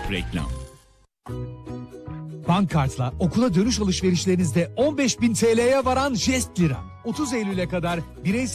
Reklam. Bankkart'la okula dönüş alışverişlerinizde 15.000 TL'ye varan jest lira. 30 Eylül'e kadar bireysel